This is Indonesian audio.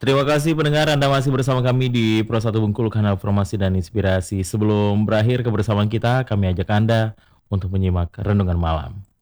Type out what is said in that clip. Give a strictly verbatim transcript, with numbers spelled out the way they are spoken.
Terima kasih pendengar, Anda masih bersama kami di Pro satu Bengkulu, kanal informasi dan inspirasi. Sebelum berakhir kebersamaan kita, kami ajak Anda untuk menyimak renungan malam.